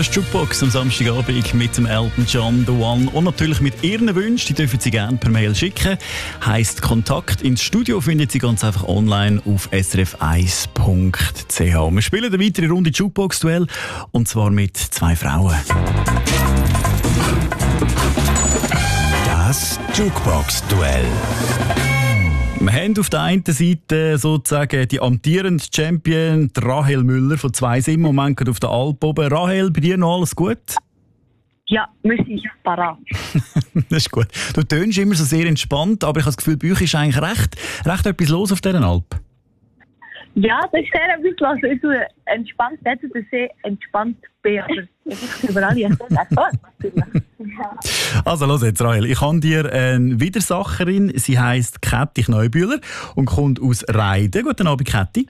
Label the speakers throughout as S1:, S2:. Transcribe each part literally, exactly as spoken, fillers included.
S1: Das ist Jukebox am Samstagabend mit dem Elton John, The One. Und natürlich mit Ihren Wünschen, die dürfen Sie gerne per Mail schicken. Heisst Kontakt ins Studio findet Sie ganz einfach online auf s r f eins punkt c h. Wir spielen eine weitere Runde Jukebox-Duell und zwar mit zwei Frauen.
S2: Das Jukebox-Duell.
S1: Wir haben auf der einen Seite sozusagen die amtierende Champion Rahel Müller von zwei Sim und Moment auf der Alp oben. Rahel, bei dir noch alles gut?
S3: Ja, wir sind parat.
S1: Das ist gut. Du tönst immer so sehr entspannt, aber ich habe das Gefühl, bei euch ist eigentlich recht, recht etwas los auf dieser Alp.
S3: Ja, das ist sehr etwas los. Ich bin entspannt, dort, dass ich entspannt bin. Aber ich überall jetzt natürlich.
S1: Also, los jetzt, Rahel. Ich habe dir eine Widersacherin. Sie heisst Käthi Kneubühler und kommt aus Reiden. Guten Abend, Käthi.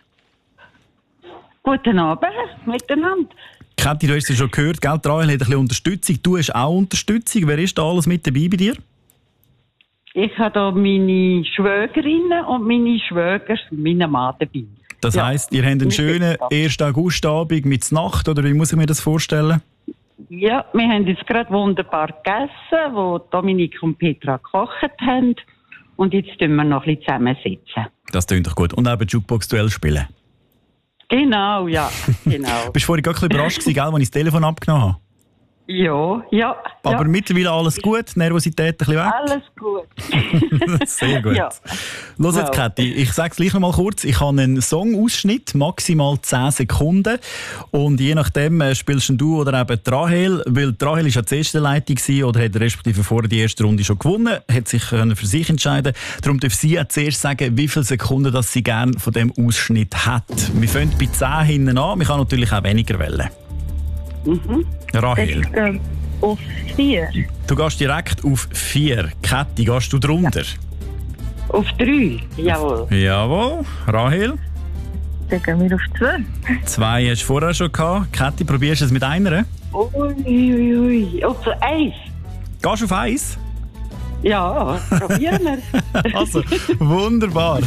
S4: Guten Abend miteinander.
S1: Käthi, du hast es schon gehört, gell? Rahel hat ein bisschen Unterstützung. Du hast auch Unterstützung. Wer ist da alles mit dabei bei dir?
S4: Ich habe hier meine Schwägerinnen und meine Schwäger, meinen Mann dabei.
S1: Das
S4: Ja.
S1: heisst, ihr habt einen schönen ersten Augustabend mit Nacht, oder wie muss ich mir das vorstellen?
S4: Ja, wir haben jetzt gerade wunderbar gegessen, wo Dominik und Petra gekocht haben. Und jetzt tun wir noch ein bisschen zusammensitzen.
S1: Das klingt doch gut. Und eben Jukebox-Duell spielen.
S4: Genau, ja, genau.
S1: Bist du vorhin gar ein bisschen überrascht gewesen, gell, als ich das Telefon abgenommen habe?
S4: Ja, ja.
S1: Aber
S4: ja.
S1: mittlerweile alles gut, Nervosität ein bisschen weg?
S4: Alles gut.
S1: Sehr gut.
S4: Ja.
S1: Los jetzt,
S4: Wow.
S1: Käthi, ich sage es gleich noch mal kurz. Ich habe einen Songausschnitt, maximal zehn Sekunden. Und je nachdem äh, spielst du oder eben die Rahel. Weil die Rahel war ja die erste Leitung gewesen, oder hat respektive vorher die erste Runde schon gewonnen, hat sich können für sich entscheiden. Darum darf sie auch zuerst sagen, wie viele Sekunden das sie gerne von dem Ausschnitt hat. Wir fangen bei zehn hinten an. Man kann natürlich auch weniger wählen.
S4: Mhm.
S1: Rahel,
S3: Das, ähm, auf vier.
S1: du gehst direkt auf vier. Käthi, gehst du drunter?
S4: Auf drei, jawohl.
S1: Jawohl. Rahel?
S3: Dann gehen wir auf zwei.
S1: Zwei hast du vorher schon gehabt. Käthi, probierst du es mit einer?
S4: Ui, ui, ui. Auf eins.
S1: Gehst du auf eins?
S4: Ja, probieren wir.
S1: Also, wunderbar.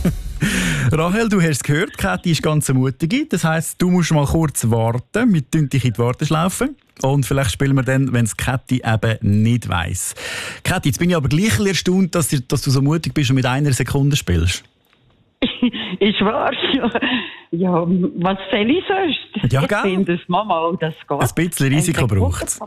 S1: Rahel, du hast es gehört, Käthi ist ganz mutig. Das heisst, du musst mal kurz warten. Wir tun dich in die Warteschlaufe. Und vielleicht spielen wir dann, wenn es Käthi eben nicht weiss. Käthi, jetzt bin ich aber gleich erstaunt, dass, dir, dass du so mutig bist und mit einer Sekunde spielst.
S4: Ich war ja. Ja, was soll ich sonst?
S1: Ja,
S4: ich
S1: gell?
S4: finde, das Mama, das geht.
S1: Ein bisschen Risiko
S4: Eine
S1: braucht es.
S4: Sekunde